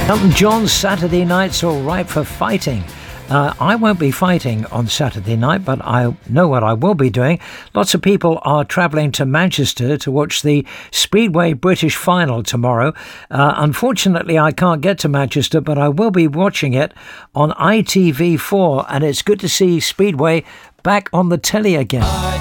Elton John's Saturday Night's All Right for Fighting. I won't be fighting on Saturday night, but I know what I will be doing. Lots of people are travelling to Manchester to watch the Speedway British Final tomorrow. Unfortunately, I can't get to Manchester, but I will be watching it on ITV4, and it's good to see Speedway back on the telly again.